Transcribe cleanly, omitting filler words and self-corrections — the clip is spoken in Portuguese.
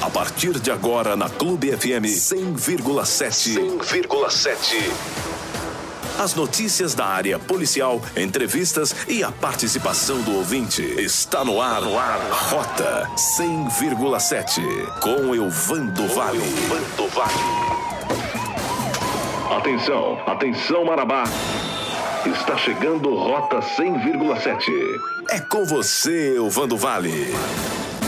A partir de agora na Clube FM 100,7. 100,7. As notícias da área policial, entrevistas e a participação do ouvinte. Está no ar. Rota 100,7 com Elvando Vale. Atenção, atenção Marabá. Está chegando Rota 100,7. É com você, Elvando Vale.